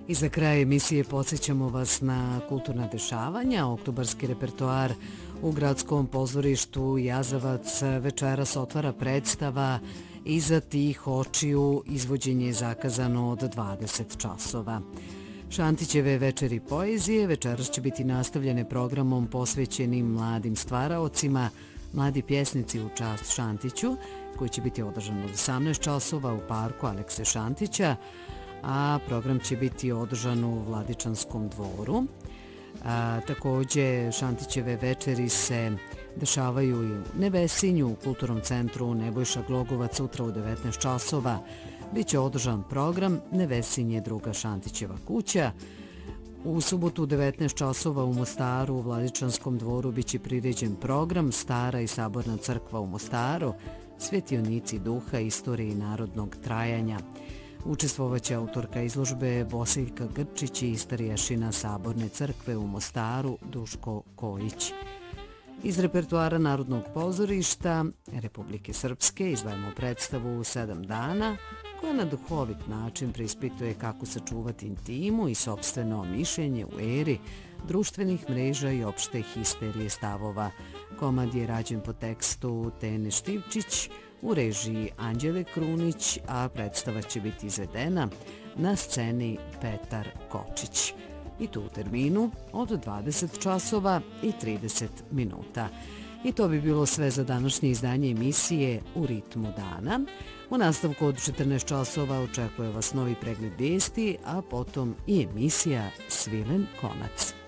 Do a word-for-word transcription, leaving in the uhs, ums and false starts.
I za kraj emisije podsjećamo vas na kulturna dešavanja. Oktobarski repertoar u Gradskom pozorištu Jazavac večeras otvara predstava Iza tih očiju. Izvođenje je zakazano od dvadeset časova. Šantićeve večeri poezije večeras će biti nastavljene programom posvećenim mladim stvaraocima, mladi pjesnici u čast Šantiću, koji će biti održan od osamnaest časova u parku Alekse Šantića, a program će biti održan u Vladičanskom dvoru. A, također Šantićeve večeri se dešavaju i u Nevesinju, u Kulturnom centru Nebojša Glogovac sutra u devetnaest časova. Biće održan program Nevesinje druga Šantićeva kuća. U subotu u devetnaest časova u Mostaru u Vladičanskom dvoru biće priređen program Stara i saborna crkva u Mostaru, svjetionici duha, istorije i narodnog trajanja. Učestvovaće autorka izložbe Bosiljka Grčić i starješina Saborne crkve u Mostaru Duško Kojić. Iz repertoara Narodnog pozorišta Republike Srpske izdvajamo predstavu Sedam dana, koja na duhovit način preispituje kako sačuvati intimu i sopstveno mišljenje u eri društvenih mreža i opšte histerije stavova. Komad je rađen po tekstu Tene Štivčić u režiji Anđele Krunić, a predstava će biti izvedena na sceni Petar Kočić. I tu u terminu od dvadeset časova i trideset minuta. I to bi bilo sve za današnje izdanje emisije U ritmu dana. U nastavku od četrnaest časova očekuje vas novi pregled vijesti, a potom i emisija Svilen konac.